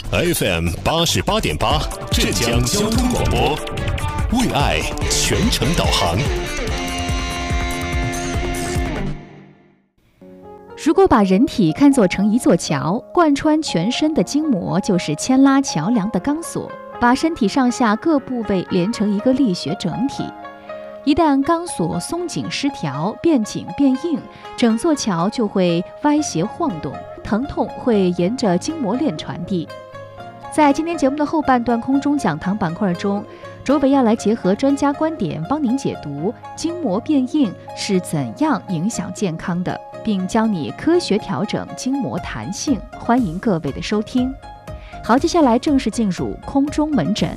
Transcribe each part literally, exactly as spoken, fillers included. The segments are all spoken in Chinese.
F M 八十八点八，浙江交通广播，为爱全程导航。 如果把人体看作成一座桥，贯穿全身的筋膜就是牵拉桥梁的钢索，把身体上下各部位连成一个力学整体。一旦钢索松紧失调，变紧变硬，整座桥就会歪斜晃动，疼痛会沿着筋膜链传递。在今天节目的后半段空中讲堂板块中，卓伟要来结合专家观点帮您解读筋膜变硬是怎样影响健康的，并教你科学调整筋膜弹性。欢迎各位的收听。好，接下来正式进入空中门诊。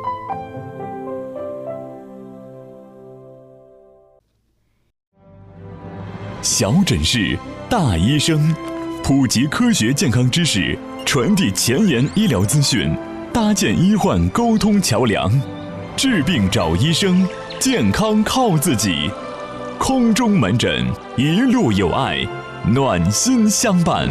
小诊室，大医生，普及科学健康知识，传递前沿医疗资讯，搭建医患沟通桥梁。治病找医生，健康靠自己。空中门诊，一路有爱，暖心相伴。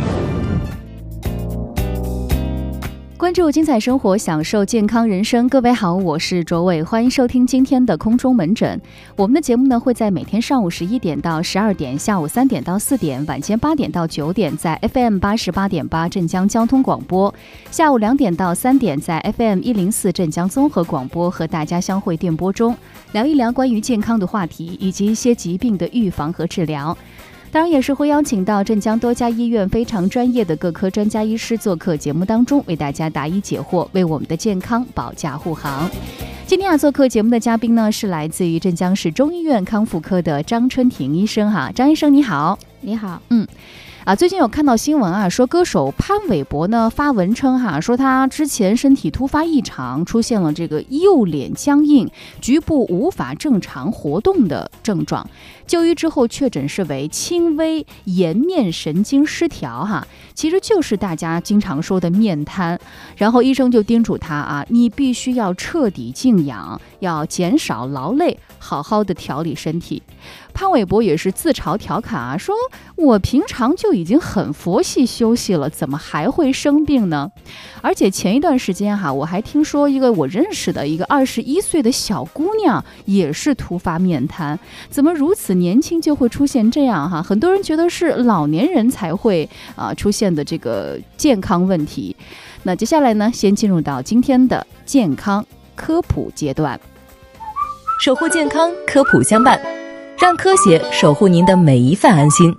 关注精彩生活，享受健康人生。各位好，我是卓伟，欢迎收听今天的空中门诊。我们的节目呢会在每天上午十一点到十二点，下午三点到四点，晚间八点到九点，在 F M 八十八点八镇江交通广播；下午两点到三点，在 F M 一零四镇江综合广播和大家相会电波中，聊一聊关于健康的话题，以及一些疾病的预防和治疗。当然也是会邀请到镇江多家医院非常专业的各科专家医师做客节目当中，为大家答疑解惑，为我们的健康保驾护航。今天啊，做客节目的嘉宾呢是来自于镇江市中医院康复科的张春婷医生哈，张医生你好。 你好。 嗯。啊，最近有看到新闻啊，说歌手潘玮柏呢发文称哈，说他之前身体突发异常，出现了这个右脸僵硬、局部无法正常活动的症状。就医之后确诊是为轻微颜面神经失调哈，其实就是大家经常说的面瘫。然后医生就叮嘱他啊，你必须要彻底静养，要减少劳累，好好的调理身体。潘玮柏也是自嘲调侃啊，说我平常就已经很佛系休息了，怎么还会生病呢？而且前一段时间哈，我还听说一个我认识的一个二十一岁的小姑娘也是突发面瘫，怎么如此年轻就会出现这样哈？很多人觉得是老年人才会啊出现的这个健康问题。那接下来呢，先进入到今天的健康科普阶段， 守护健康，科普相伴。让科学守护您的每一份安心。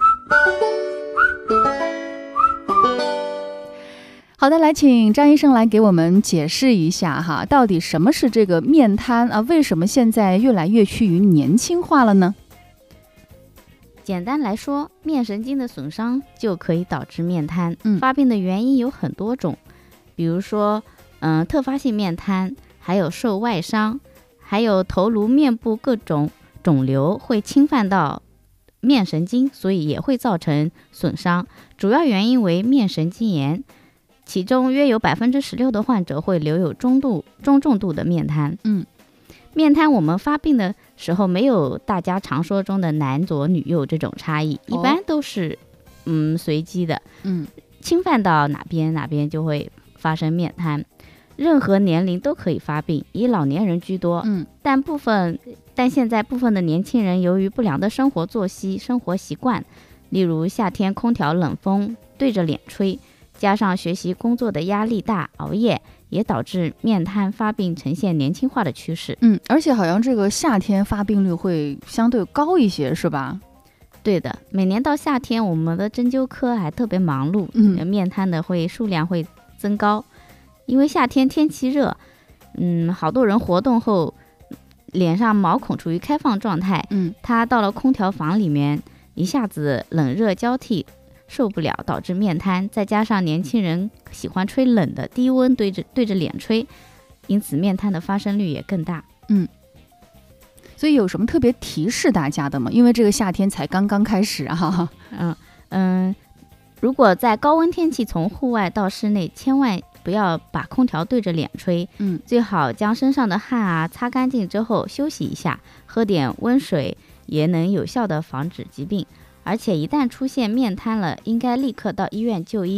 好的，来请张医生来给我们解释一下哈，到底什么是这个面瘫啊？为什么现在越来越趋于年轻化了呢？ 简单来说，面神经的损伤就可以导致面瘫。 嗯， 发病的原因有很多种，比如说，嗯、呃，特发性面瘫，还有受外伤，还有头颅、面部各种肿瘤会侵犯到面神经，所以也会造成损伤。主要原因为面神经炎，其中约有百分之十六的患者会留有中度、中重度的面瘫。 嗯， 面瘫我们发病的时候没有大家常说中的男左女右这种差异，一般都是、哦、嗯随机的。 嗯， 侵犯到哪边哪边就会发生面瘫。任何年龄都可以发病，以老年人居多。 嗯， 但部分但现在部分的年轻人由于不良的生活作息、生活习惯，例如夏天空调冷风对着脸吹，加上学习工作的压力大、熬夜，也导致面瘫发病呈现年轻化的趋势。 嗯，而且好像这个夏天发病率会相对高一些，是吧？ 对的，每年到夏天，我们的针灸科还特别忙碌， 嗯， 面瘫的会数量会增高。因为夏天天气热，嗯，好多人活动后脸上毛孔处于开放状态， 嗯， 他到了空调房里面，一下子冷热交替，受不了，导致面瘫。再加上年轻人喜欢吹冷的低温对着对着脸吹，因此面瘫的发生率也更大。 嗯，所以有什么特别提示大家的吗？因为这个夏天才刚刚开始啊。 嗯嗯，如果在高温天气从户外到室内，千万不要把空调对着脸吹， 嗯， 最好将身上的汗啊擦干净之后休息一下，喝点温水，也能有效的防止疾病。而且一旦出现面瘫了，应该立刻到医院就医，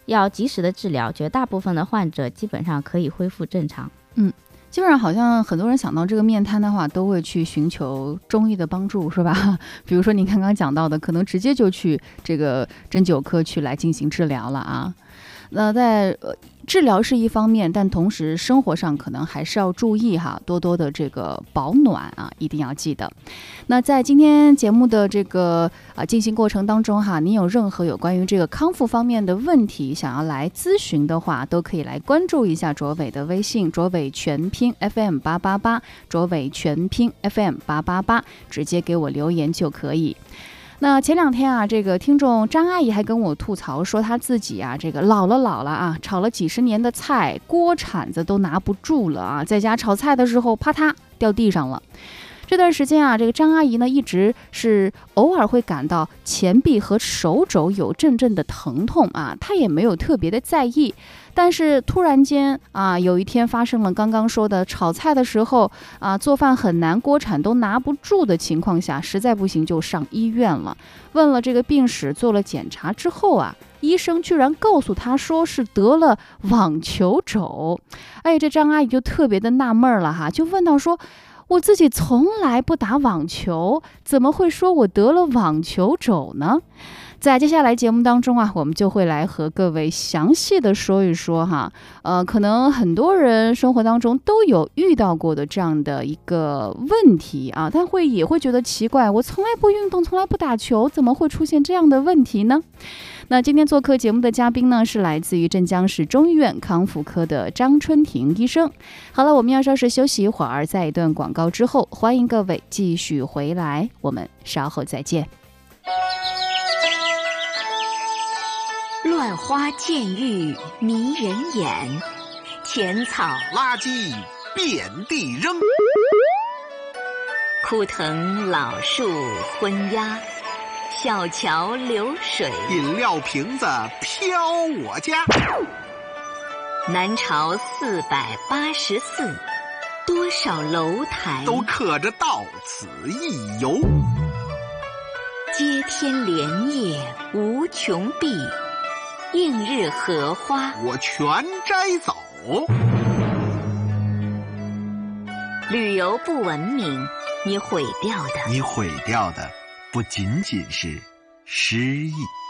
要及时的治疗，绝大部分的患者基本上可以恢复正常。 嗯。基本上好像很多人想到这个面瘫的话，都会去寻求中医的帮助，是吧？比如说您刚刚讲到的，可能直接就去这个针灸科去来进行治疗了啊。那在、呃、治疗是一方面，但同时生活上可能还是要注意哈，多多的这个保暖啊，一定要记得。那在今天节目的这个啊进行过程当中哈，您有任何有关于这个康复方面的问题想要来咨询的话，都可以来关注一下卓伟的微信，卓伟全拼 F M 八八八，卓伟全拼 F M 八八八，直接给我留言就可以。那前两天啊，这个听众张阿姨还跟我吐槽说，她自己啊，这个老了老了啊，炒了几十年的菜，锅铲子都拿不住了啊，在家炒菜的时候，啪嗒掉地上了。这段时间啊，这个张阿姨呢，一直是偶尔会感到前臂和手肘有阵阵的疼痛啊，她也没有特别的在意。但是突然间啊，有一天发生了刚刚说的炒菜的时候啊，做饭很难，锅铲都拿不住的情况下，实在不行就上医院了。问了这个病史，做了检查之后啊，医生居然告诉他说是得了网球肘。哎，这张阿姨就特别的纳闷了哈，就问到说，我自己从来不打网球，怎么会说我得了网球肘呢？在接下来节目当中啊，我们就会来和各位详细的说一说哈，呃，可能很多人生活当中都有遇到过的这样的一个问题啊，但会也会觉得奇怪，我从来不运动，从来不打球，怎么会出现这样的问题呢？那今天做客节目的嘉宾呢，是来自于镇江市中医院康复科的张春婷医生。好了，我们要稍事休息一会儿，在一段广告之后，欢迎各位继续回来，我们稍后再见。 乱花渐欲迷人眼，浅草垃圾遍地扔， 枯藤老树昏鸦，小桥流水， 饮料瓶子飘我家。 南朝四百八十寺，多少楼台都刻着到此一游。 接天莲叶无穷碧，映日荷花我全摘走。 旅游不文明，你毁掉的， 你毁掉的不仅仅是诗意。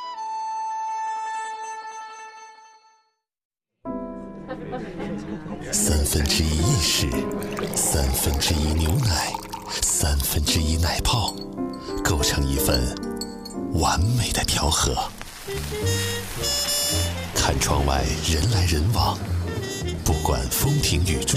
三分之一意式，三分之一牛奶，三分之一奶泡，构成一份完美的调和。看窗外人来人往，不管风停雨中。